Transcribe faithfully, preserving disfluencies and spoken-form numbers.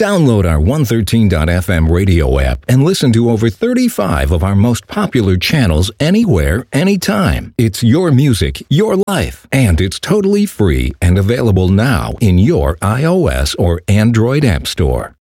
Download our one thirteen dot f m radio app and listen to over thirty-five of our most popular channels anywhere, anytime. It's your music, your life, and it's totally free and available now in your iOS or Android app store.